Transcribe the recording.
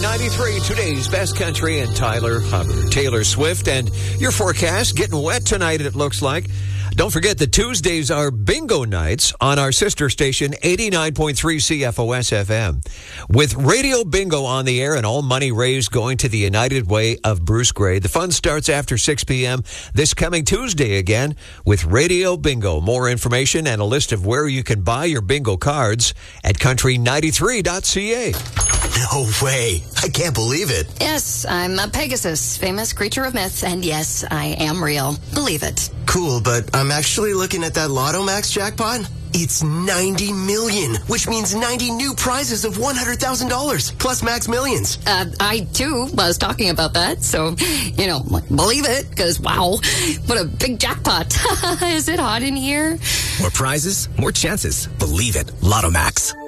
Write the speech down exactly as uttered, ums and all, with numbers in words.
ninety-three, today's best country, and Tyler Hubbard. Taylor Swift, and your forecast getting wet tonight, it looks like. Don't forget that Tuesdays are bingo nights on our sister station, eighty-nine point three C F O S F M. With Radio Bingo on the air and all money raised going to the United Way of Bruce Gray. The fun starts after six p.m. this coming Tuesday again with Radio Bingo. More information and a list of where you can buy your bingo cards at country ninety-three dot c a. No way. I can't believe it. Yes, I'm a Pegasus, famous creature of myth, and yes, I am real. Believe it. Cool, but I'm actually looking at that Lotto Max jackpot. It's ninety million, which means ninety new prizes of one hundred thousand dollars, plus Max Millions. Uh, I, too, was talking about that, so, you know, believe it, because, wow, what a big jackpot. Is it hot in here? More prizes, more chances. Believe it. Lotto Max.